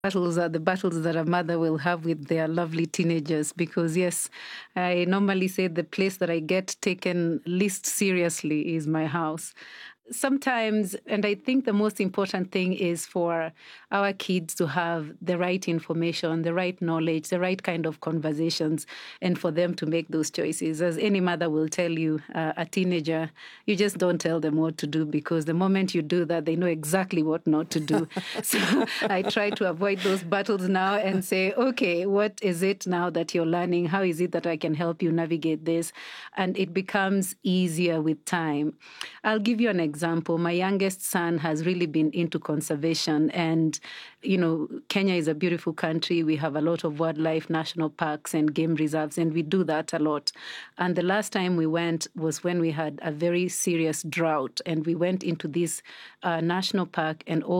Battles are the battles that a mother will have with their lovely teenagers because, yes, I normally say the place that I get taken least seriously is my house. Sometimes, and I think the most important thing is for our kids to have the right information, the right knowledge, the right kind of conversations, and for them to make those choices. As any mother will tell you, a teenager, you just don't tell them what to do because the moment you do that, they know exactly what not to do. So I try to avoid those battles now and say, okay, what is it now that you're learning? How is it that I can help you navigate this? And it becomes easier with time. I'll give you an example. My youngest son has really been into conservation. And, Kenya is a beautiful country. We have a lot of wildlife, national parks, and game reserves, and we do that a lot. And the last time we went was when we had a very serious drought, and we went into this national park, and all